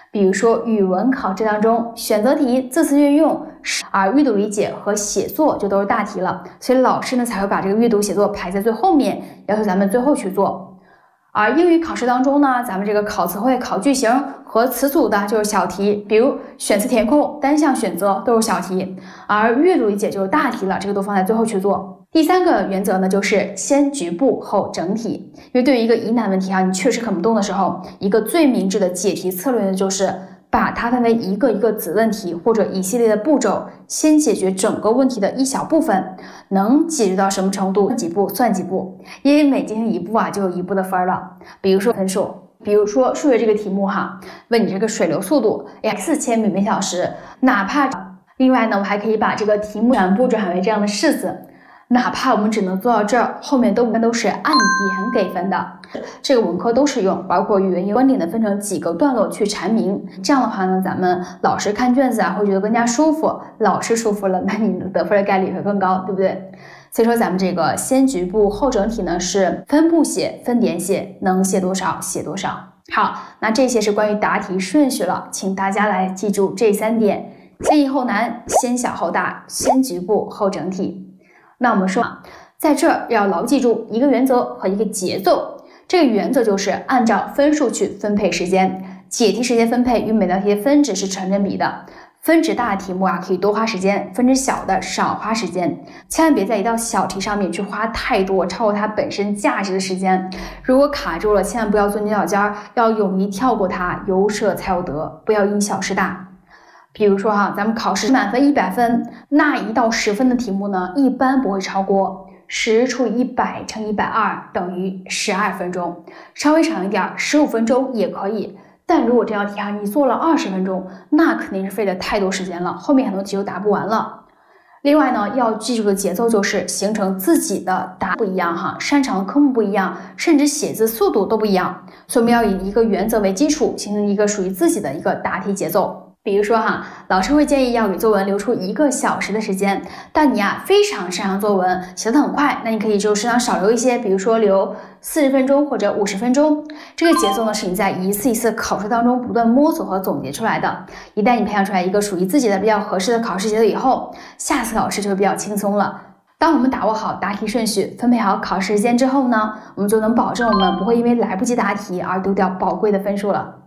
比如说语文考试当中，选择题、字词运用，而阅读理解和写作就都是大题了，所以老师呢才会把这个阅读写作排在最后面，要求咱们最后去做。而英语考试当中呢，咱们这个考词汇、考句型和词组的就是小题，比如选词填空、单项选择都是小题，而阅读理解就是大题了，这个都放在最后去做。第三个原则呢，就是先局部后整体，因为对于一个疑难问题啊，你确实啃不动的时候，一个最明智的解题策略呢，就是把它分为一个一个子问题或者一系列的步骤，先解决整个问题的一小部分，能解决到什么程度几步算几步，因为每进行一步啊就有一步的分了。比如说分数，比如说数学这个题目哈，问你这个水流速度4000米每小时，哪怕另外呢，我还可以把这个题目全部转为这样的式子，哪怕我们只能做到这儿，后面都是按点给分的。这个文科都适用，包括语文观点的分成几个段落去阐明。这样的话呢，咱们老师看卷子啊会觉得更加舒服，老师舒服了，那你得分的概率会更高，对不对？所以说咱们这个先局部后整体呢是分步写、分点写，能写多少写多少。好，那这些是关于答题顺序了，请大家来记住这3点：先易后难，先小后大，先局部后整体。那我们说，在这儿要牢记住一个原则和一个节奏。这个原则就是按照分数去分配时间，解题时间分配与每道题的分值是成正比的。分值大的题目啊，可以多花时间；分值小的少花时间。千万别在一道小题上面去花太多超过它本身价值的时间。如果卡住了，千万不要钻牛角尖，要勇于跳过它，有舍才有得，不要因小失大。比如说哈，咱们考试满分100分，那1到10分的题目呢，一般不会超过10除以100乘120等于12分钟，稍微长一点15分钟也可以。但如果这道题啊，你做了20分钟，那肯定是费了太多时间了，后面很多题都答不完了。另外呢，要记住的节奏就是形成自己的答不一样哈，擅长的科目不一样，甚至写字速度都不一样，所以我们要以一个原则为基础，形成一个属于自己的一个答题节奏。比如说哈，老师会建议要给作文留出1个小时的时间，但你啊非常擅长作文，写得很快，那你可以就适当少留一些，比如说留40分钟或者50分钟。这个节奏呢是你在一次一次考试当中不断摸索和总结出来的。一旦你培养出来一个属于自己的比较合适的考试节奏以后，下次考试就会比较轻松了。当我们把握好答题顺序，分配好考试时间之后呢，我们就能保证我们不会因为来不及答题而丢掉宝贵的分数了。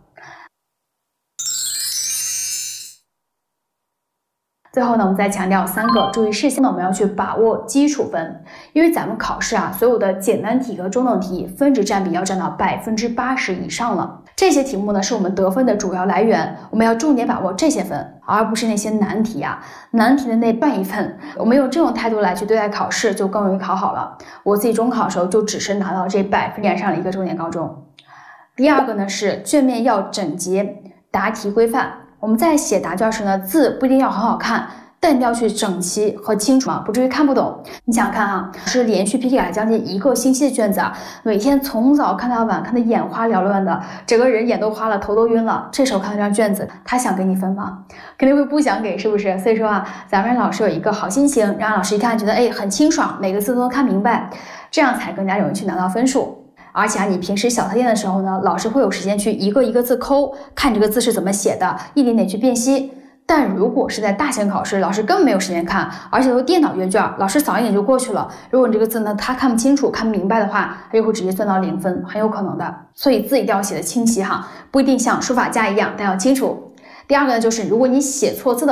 最后呢，我们再强调3个注意事项呢，我们要去把握基础分，因为咱们考试啊，所有的简单题和中等题分值占比要占到80%以上了。这些题目呢，是我们得分的主要来源，我们要重点把握这些分，而不是那些难题啊。难题的那半1分，我们用这种态度来去对待考试，就更容易考好了。我自己中考的时候就只是拿到这100分点上了一个重点高中。第二个呢是卷面要整洁，答题规范。我们在写答卷时呢，字不一定要很好看，但一定要去整齐和清楚，不至于看不懂。你想想看哈，是连续批改了将近1个星期的卷子啊，每天从早看到晚，看得眼花缭乱的，整个人眼都花了，头都晕了。这时候看到这张卷子，他想给你分吗？肯定会不想给，是不是？所以说啊，咱们让老师有一个好心情，让老师一看觉得很清爽，每个字都能看明白，这样才更加容易去拿到分数。而且啊，你平时小测验的时候呢，老师会有时间去一个一个字抠，看这个字是怎么写的，一点点去辨析。但如果是在大型考试，老师根本没有时间看，而且都电脑阅卷，老师扫一眼就过去了。如果你这个字呢，他看不清楚、看不明白的话，他就会直接算到0分，很有可能的。所以字一定要写的清晰哈，不一定像书法家一样，但要清楚。第二个呢，就是如果你写错字的